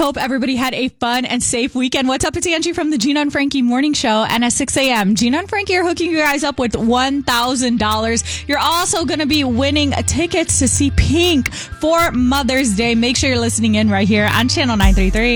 hope everybody had a fun and safe weekend. What's up? It's Angie from the Gina and Frankie Morning Show. And at 6 a.m., Gina and Frankie are hooking you guys up with $1,000. You're also going to be winning tickets to see Pink for Mother's Day. Make sure you're listening in right here on Channel 933.